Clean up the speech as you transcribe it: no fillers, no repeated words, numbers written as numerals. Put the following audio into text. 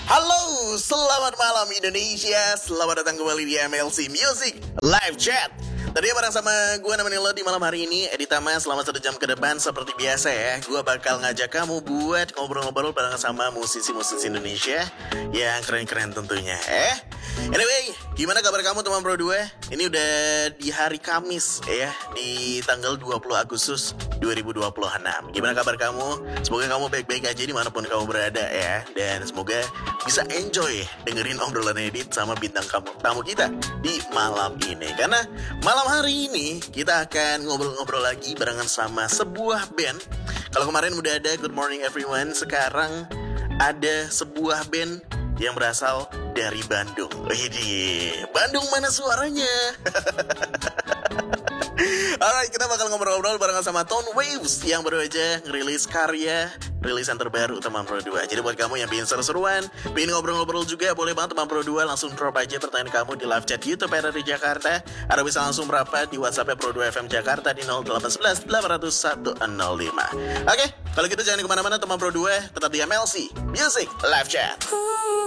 Halo, selamat malam Indonesia. Selamat datang kembali di MLC Music Live Chat. Tadi bareng sama gue nemenin lo di malam hari ini. Editama selama 1 jam ke depan seperti biasa ya. Gue bakal ngajak kamu buat ngobrol-ngobrol bareng sama musisi-musisi Indonesia yang keren-keren tentunya. Anyway, gimana kabar kamu teman Pro 2? Ini udah di hari Kamis ya, di tanggal 20 Agustus 2026. Gimana kabar kamu? Semoga kamu baik-baik aja dimanapun kamu berada ya. Dan semoga bisa enjoy dengerin obrolan Edit sama bintang tamu kita di malam ini. Karena malam hari ini kita akan ngobrol-ngobrol lagi barengan sama sebuah band. Kalau kemarin udah ada Good Morning Everyone, sekarang ada sebuah band yang berasal dari Bandung. Widih, Bandung mana suaranya? Alright, kita bakal ngobrol-ngobrol barengan sama Tone Waves yang baru aja ngerilis karya rilisan terbaru teman Pro 2. Jadi buat kamu yang pengen seru-seruan, pengen ngobrol-ngobrol juga, boleh banget teman Pro 2 langsung drop aja pertanyaan kamu di live chat YouTube RRI Jakarta. Atau bisa langsung merapat di WhatsApp Pro 2 FM Jakarta di 0811 800 105. Oke, kalau gitu jangan kemana-mana teman Pro 2, tetap di MLC Music Live Chat.